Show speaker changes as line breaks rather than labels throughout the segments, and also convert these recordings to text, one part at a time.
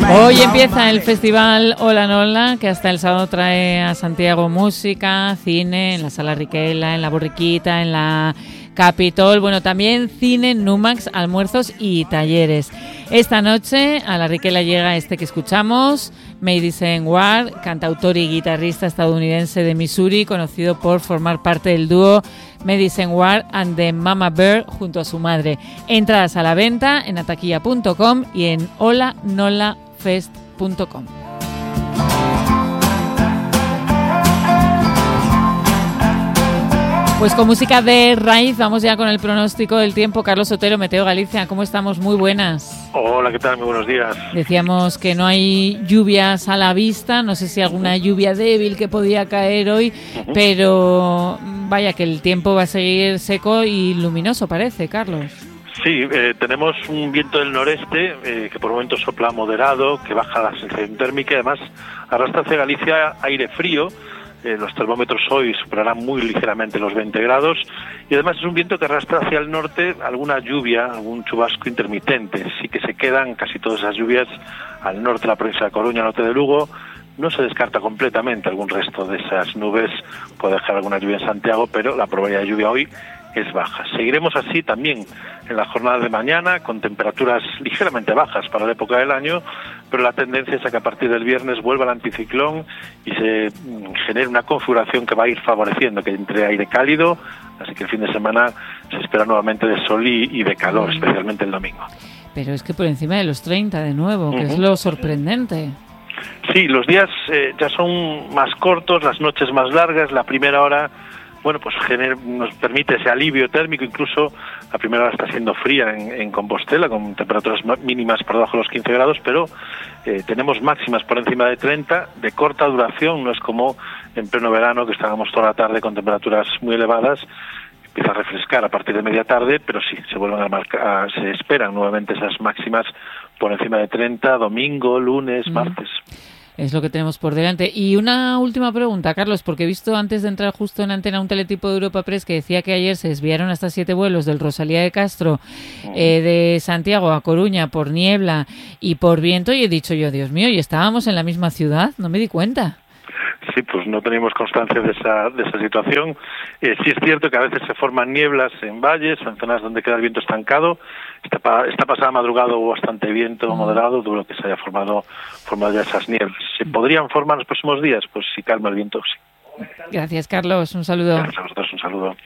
Hoy empieza el festival Hola Nola, que hasta el sábado trae a Santiago música, cine, en la Sala Riquela, en la Borriquita, en la Capitol, bueno, también cine, Numax, almuerzos y talleres. Esta noche a la Riquela llega este que escuchamos, Madison Ward, cantautor y guitarrista estadounidense de Missouri, conocido por formar parte del dúo Madison Ward and the Mama Bear junto a su madre. Entradas a la venta en ataquilla.com y en holanolafest.com. Pues con música de raíz vamos ya con el pronóstico del tiempo. Carlos Otero, Meteo Galicia, ¿cómo estamos? Muy buenas.
Hola, ¿qué tal? Muy buenos días.
Decíamos que no hay lluvias a la vista, no sé si alguna lluvia débil que podía caer hoy, pero vaya que el tiempo va a seguir seco y luminoso, parece, Carlos.
Sí, tenemos un viento del noreste que por momentos sopla moderado, que baja la sensación térmica y además arrastra hacia Galicia aire frío. Los termómetros hoy superarán muy ligeramente los 20 grados y además es un viento que arrastra hacia el norte alguna lluvia, algún chubasco intermitente. Sí que se quedan casi todas esas lluvias al norte de la provincia de Coruña, norte de Lugo. No se descarta completamente algún resto de esas nubes, puede dejar alguna lluvia en Santiago, pero la probabilidad de lluvia hoy es baja. Seguiremos así también en la jornada de mañana, con temperaturas ligeramente bajas para la época del año, pero la tendencia es a que a partir del viernes vuelva el anticiclón y se genere una configuración que va a ir favoreciendo, que entre aire cálido, así que el fin de semana se espera nuevamente de sol y de calor, especialmente el domingo.
Pero es que por encima de los 30 de nuevo, que es lo sorprendente.
Sí, los días ya son más cortos, las noches más largas, la primera hora bueno, pues nos permite ese alivio térmico, incluso la primera hora está siendo fría en Compostela, con temperaturas mínimas por debajo de los 15 grados, pero tenemos máximas por encima de 30, de corta duración, no es como en pleno verano, que estábamos toda la tarde con temperaturas muy elevadas, empieza a refrescar a partir de media tarde, pero sí, se vuelven a marcar, se esperan nuevamente esas máximas por encima de 30, domingo, lunes, martes.
Es lo que tenemos por delante. Y una última pregunta, Carlos, porque he visto antes de entrar justo en antena un teletipo de Europa Press que decía que ayer se desviaron hasta 7 vuelos del Rosalía de Castro de Santiago a Coruña por niebla y por viento, y he dicho yo, Dios mío, ¿y estábamos en la misma ciudad? No me di cuenta.
Sí, pues no teníamos constancia de esa situación. Sí es cierto que a veces se forman nieblas en valles, en zonas donde queda el viento estancado. Esta pasada madrugada hubo bastante viento moderado, dudo que se haya formado ya esas nieblas. ¿Se podrían formar en los próximos días? Pues si calma el viento, sí.
Gracias, Carlos. Un saludo.
Gracias a vosotros, un saludo.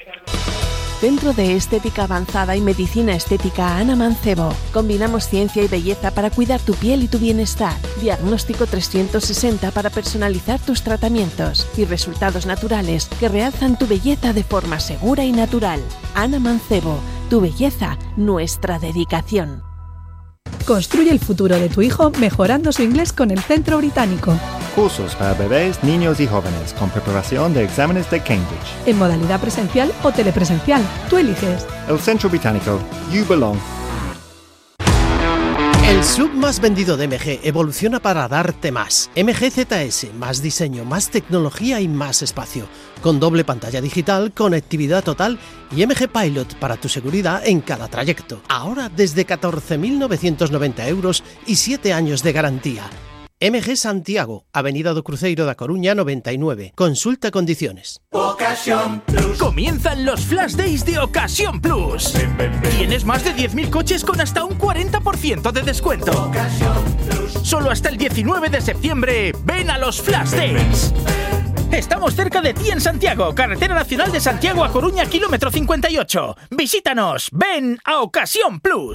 Centro de Estética Avanzada y Medicina Estética Ana Mancebo. Combinamos ciencia y belleza para cuidar tu piel y tu bienestar. Diagnóstico 360 para personalizar tus tratamientos y resultados naturales que realzan tu belleza de forma segura y natural. Ana Mancebo, tu belleza, nuestra dedicación.
Construye el futuro de tu hijo mejorando su inglés con el Centro Británico.
Cursos para bebés, niños y jóvenes con preparación de exámenes de Cambridge.
En modalidad presencial o telepresencial. Tú eliges.
El Centro Británico. You belong.
El SUV más vendido de MG evoluciona para darte más. MG ZS, más diseño, más tecnología y más espacio. Con doble pantalla digital, conectividad total y MG Pilot para tu seguridad en cada trayecto. Ahora desde 14.990 euros y 7 años de garantía. MG Santiago, Avenida do Cruzeiro da Coruña 99. Consulta condiciones.
Ocasión Plus. Comienzan los Flash Days de Ocasión Plus. Tienes más de 10.000 coches con hasta un 40% de descuento. Ocasión Plus. Solo hasta el 19 de septiembre. Ven a los Flash Days. Estamos cerca de ti en Santiago, Carretera Nacional de Santiago a Coruña, kilómetro 58. Visítanos. Ven a Ocasión Plus.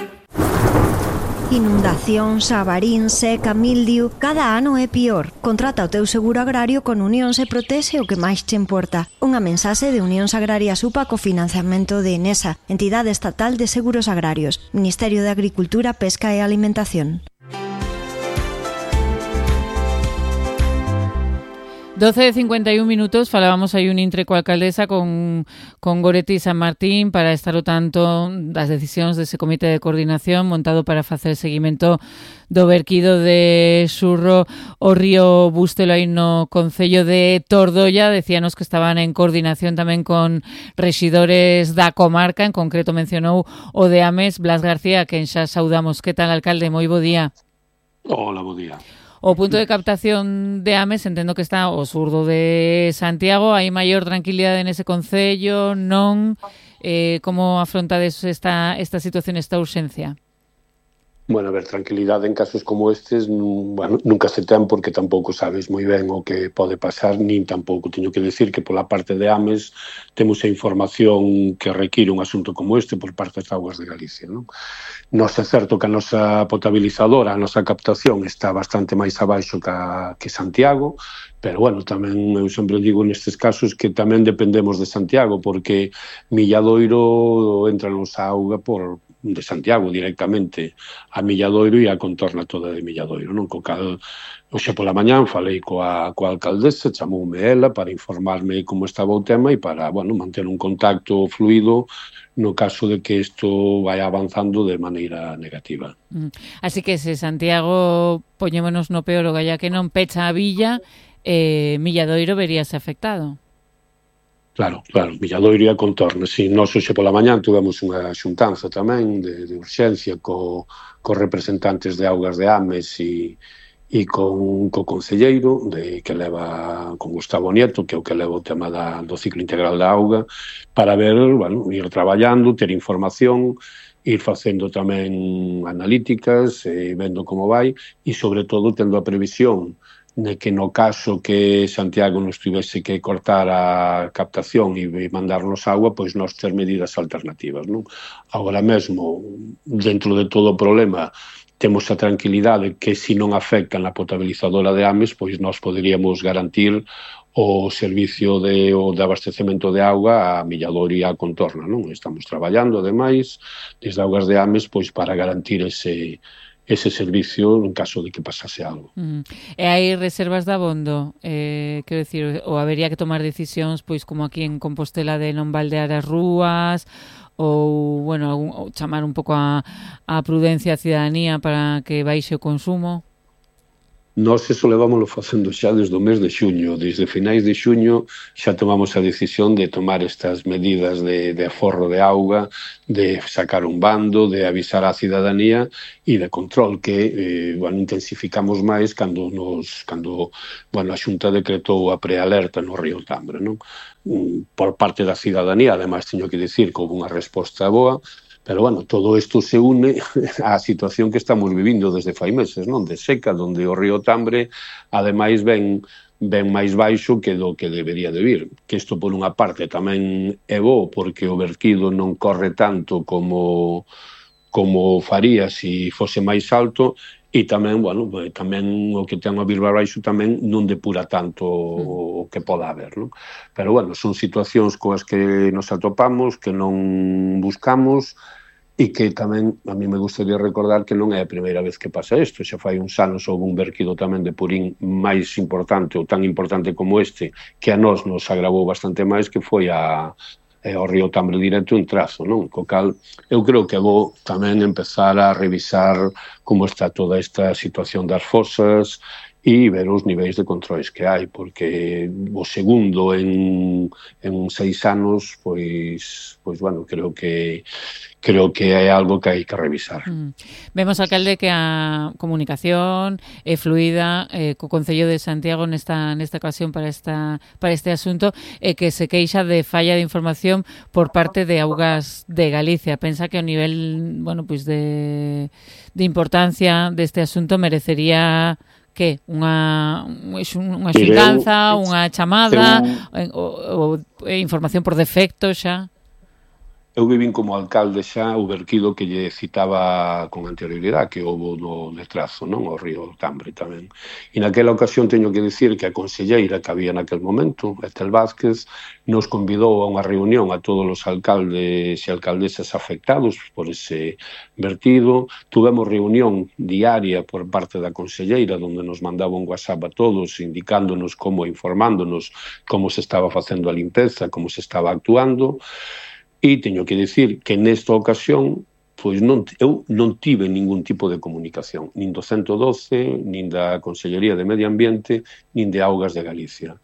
Inundacións, avarín, seca, mildiu, cada ano é pior. Contrata o teu seguro agrario con Unións e protexe o que máis te importa. Unha mensaxe de Unións Agrarias UPA co financiamento de ENESA, Entidade Estatal de Seguros Agrarios, Ministerio de Agricultura, Pesca e Alimentación.
12:51, falábamos aí un intre coa alcaldesa con Goretti San Martín para estar ao tanto das decisións dese comité de coordinación montado para facer seguimento do verquido de Xurro o río Bustelo aí no concello de Tordolla. Decíanos que estaban en coordinación tamén con rexidores da comarca, en concreto mencionou o de Ames, Blas García, quen xa saudamos. Que tal, alcalde? Moi bo día.
Hola, bo día.
O punto de captación de Ames entendo que está ao sur de Santiago. Hai maior tranquilidade nese concello, non? Como afrontades esta situación, esta urxencia?
Bueno, a ver, tranquilidade en casos como estes, bueno, nunca se ten porque tampouco sabes moi ben o que pode pasar, nin tampouco teño que decir que pola parte de Ames temos a información que require un asunto como este por parte das Augas de Galicia, non? Nos é certo que a nosa potabilizadora, a nosa captación está bastante máis abaixo que Santiago, pero, bueno, tamén eu sempre digo nestes casos que tamén dependemos de Santiago porque Milladoiro entra nos auga de Santiago directamente a Milladoiro e a contorna toda de Milladoiro, non? Co cal, hoxe pola mañán falei coa alcaldesa, chamoume ela para informarme como estaba o tema e para, bueno, manter un contacto fluido no caso de que isto vai avanzando de maneira negativa.
Así que se Santiago, poñémonos no peor, o galla que non pecha a villa, Milladoiro veríase afectado.
Claro, Milladoiro e a contorna. Si, nós hoxe pola mañán tivemos unha xuntanza tamén de urxencia co representantes de Augas de Ames e co concelleiro que leva con Gustavo Nieto, que é o que leva o tema do ciclo integral da auga, para ver, bueno, ir traballando, ter información, ir facendo tamén analíticas, vendo como vai e, sobre todo, tendo a previsión de que no caso que Santiago nos tivese que cortar a captación e mandarnos agua, pois nós ter medidas alternativas, non? Agora mesmo, dentro de todo o problema, temos a tranquilidade que se non afectan a potabilizadora de Ames, pois nós poderíamos garantir o servicio de abastecemento de auga a Milladoiro e a contorna, non? Estamos traballando, ademais, desde Augas de Ames, pois para garantir ese servicio en caso de que pasase algo.
E hai reservas de abondo, quero dicir, ou habería que tomar decisións, pois como aquí en Compostela, de non baldear as rúas, ou, bueno, ou chamar un pouco a prudencia a cidadanía para que baixe o consumo?
Nós eso levámoslo facendo xa desde o mes de xuño. Desde finais de xuño xa tomamos a decisión de tomar estas medidas de aforro de auga, de sacar un bando, de avisar á cidadanía e de control que, bueno, intensificamos máis cando a Xunta decretou a prealerta no río Tambre, non? Por parte da cidadanía, ademais, teño que dicir que houve unha resposta boa. Pero, bueno, todo isto se une á situación que estamos vivindo desde fai meses, non? De seca, onde o río Tambre, ademais, ven máis baixo que do que debería de vir. Que isto, por unha parte, tamén é bo, porque o vertido non corre tanto como faría se fose máis alto, e tamén, bueno, tamén o que ten a vir baixo tamén non depura tanto o que poda haber, non? Pero, bueno, son situacións coas que nos atopamos, que non buscamos, e que tamén a mí me gustaría recordar que non é a primeira vez que pasa isto. Xa fai uns anos houve un vertido tamén de purín máis importante ou tan importante como este, que a nós nos agravou bastante máis, que foi ao río Tambre directo en Trazo, non? Co cal, eu creo que é bo tamén empezar a revisar como está toda esta situación das fosas e ver os niveis de controis que hai, porque o segundo en 6 anos, pois, bueno, creo que é algo que hai que revisar.
Vemos, alcalde, que a comunicación é fluida co Concello de Santiago nesta ocasión para este asunto, e que se queixa de falla de información por parte de Augas de Galicia. Pensa que o nivel, bueno, pois de importancia deste asunto merecería que unha xuntanza, unha chamada, ou información por defecto xa?
Eu vivín como alcalde xa o vertido que lle citaba con anterioridade, que houve no Trazo, non? O río Tambre tamén. E naquela ocasión teño que dicir que a conselleira que había naquel momento, Estel Vázquez, nos convidou a unha reunión a todos os alcaldes e alcaldesas afectados por ese vertido. Tuvemos reunión diaria por parte da conselleira, onde nos mandaba un WhatsApp a todos, indicándonos informándonos como se estaba facendo a limpeza, como se estaba actuando. E teño que dicir que nesta ocasión pois eu non tive ningún tipo de comunicación, nin do 112, nin da Consellería de Medio Ambiente, nin de Augas de Galicia.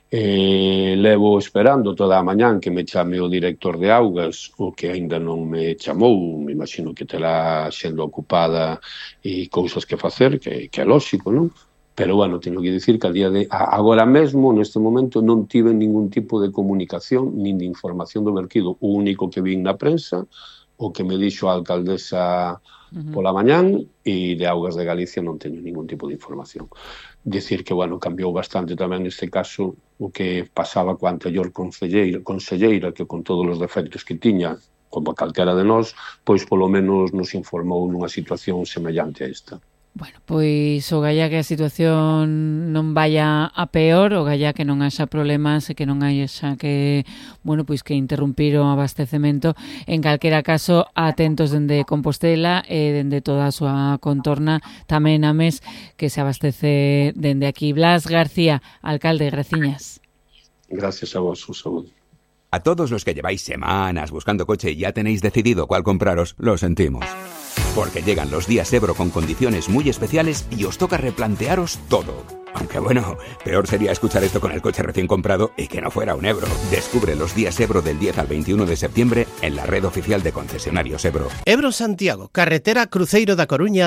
Levo esperando toda a mañán que me chame o director de Augas, o que aínda non me chamou, me imagino que terá sendo ocupada e cousas que facer, que é lógico, non? Pero, bueno, teño que dicir que agora mesmo, neste momento, non tive ningún tipo de comunicación nin de información do verquido. O único que vin na prensa, o que me dixo a alcaldesa pola mañán, e de Augas de Galicia non teño ningún tipo de información. Dicir que, bueno, cambiou bastante tamén neste caso o que pasaba coa anterior conselleira, que con todos os defectos que tiña, como calquera de nós, pois polo menos nos informou nunha situación semellante a esta.
Bueno, pois o galla que a situación non vaya a peor, o galla que non haxa problemas e que non haxa que, bueno, pois que interrumpir o abastecemento. En calquera caso, atentos dende Compostela e dende toda a súa contorna, tamén a Mes, que se abastece dende aquí. Blas García, alcalde, graciñas.
Gracias a vos, un saúdo.
A todos los que lleváis semanas buscando coche y ya tenéis decidido cuál compraros, lo sentimos. Porque llegan los días Ebro con condiciones muy especiales y os toca replantearos todo. Aunque bueno, peor sería escuchar esto con el coche recién comprado y que no fuera un Ebro. Descubre los días Ebro del 10 al 21 de septiembre en la red oficial de concesionarios Ebro.
Ebro Santiago, carretera Cruzeiro da Coruña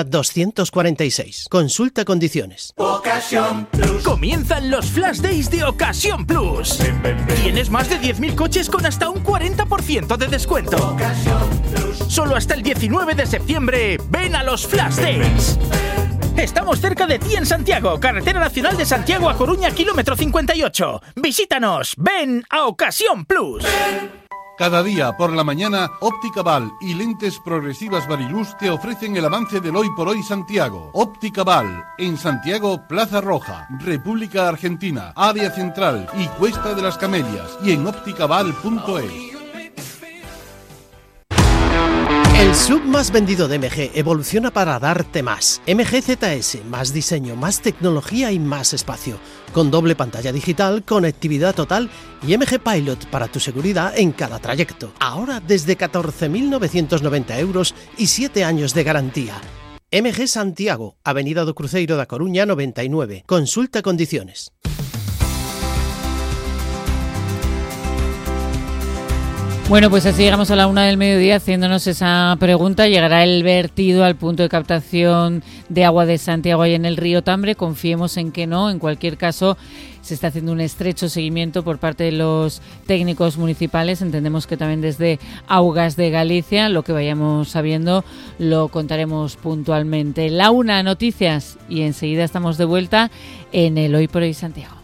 246. Consulta condiciones.
Ocasión Plus. Comienzan los Flash Days de Ocasión Plus. Tienes más de 10.000 coches con hasta un 40% de descuento. Ocasión Plus. Solo hasta el 19 de septiembre, ven a los Flash Days. Estamos cerca de ti en Santiago, carretera nacional de Santiago a Coruña, kilómetro 58. Visítanos, ven a Ocasión Plus.
Cada día por la mañana, Óptica Val y Lentes Progresivas Variluz te ofrecen el avance del Hoy por Hoy Santiago. Óptica Val, en Santiago, Plaza Roja, República Argentina, Área Central y Cuesta de las Camelias, y en opticaval.es.
El SUV más vendido de MG evoluciona para darte más. MG ZS, más diseño, más tecnología y más espacio. Con doble pantalla digital, conectividad total y MG Pilot para tu seguridad en cada trayecto. Ahora desde 14.990 euros y 7 años de garantía. MG Santiago, Avenida do Cruzeiro da Coruña 99. Consulta condiciones.
Bueno, pues así llegamos a la 1 del mediodía haciéndonos esa pregunta. ¿Llegará el vertido al punto de captación de agua de Santiago ahí en el río Tambre? Confiemos en que no. En cualquier caso, se está haciendo un estrecho seguimiento por parte de los técnicos municipales. Entendemos que también desde Augas de Galicia. Lo que vayamos sabiendo lo contaremos puntualmente. La 1 Noticias y enseguida estamos de vuelta en el Hoy por Hoy Santiago.